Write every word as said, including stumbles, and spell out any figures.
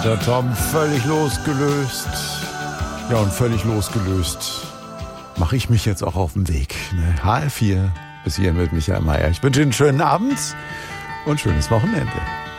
der Tom völlig losgelöst. Ja, und völlig losgelöst mache ich mich jetzt auch auf den Weg. Ne? H R vier bis hier mit Michael Mayer. Ich wünsche Ihnen einen schönen Abend und schönes Wochenende.